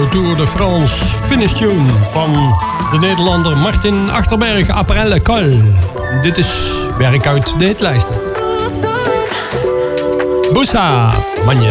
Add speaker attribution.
Speaker 1: de Tour de France Finish Tune van de Nederlander Martin Achterberg, Après l'école. Dit is werk uit de hitlijsten. Boussa, Manje.